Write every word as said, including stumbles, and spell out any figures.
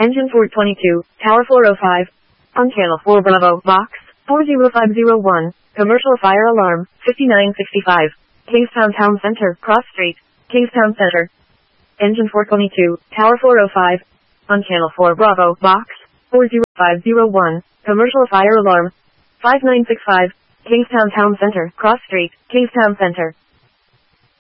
Engine four twenty-two, Tower four oh five. On channel four Bravo, box, four zero five zero one, commercial fire alarm, fifty-nine sixty-five. Kingstown Town Center, Cross Street, Kingstown Center. Engine four twenty-two, Tower four oh five. On channel four Bravo, box, four zero five zero one, commercial fire alarm, five nine six five. Kingstown Town Center, Cross Street, Kingstown Center.